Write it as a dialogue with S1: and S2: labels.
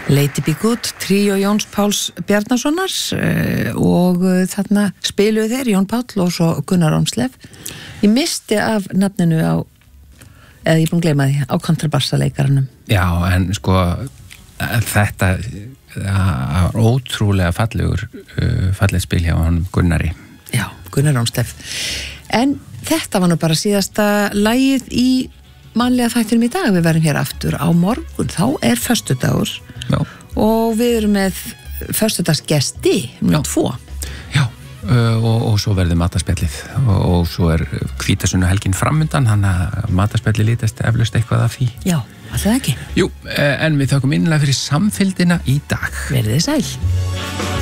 S1: Lady Be Good, tríó Jóns Páls Bjarnasonar og þarna spiluðu þeir Jón Páll og svo Gunnar Ormslev. Ég misti af nafninu á, eða ég er búin að gleyma því, á kontrabassaleikaranum.
S2: Já, en sko þetta var ótrúlega fallegt spil hjá hann Gunnari.
S1: Já, Gunnar Ormslev. En þetta var nú bara síðasta lagið í mannlega þættinum í dag. Við verðum hér aftur á morgun, þá er föstudagur.
S2: Já.
S1: Og við erum með föstudagsgesti, 2.
S2: Já, og svo verður mataspjallið og svo er hvítasunnuhelgin framundan, þannig að mataspjallið lítast eflaust eitthvað af því.
S1: Já, alltaf ekki.
S2: Jú, en við þökkum innilega fyrir samfylgdina í dag.
S1: Verið þið sæl.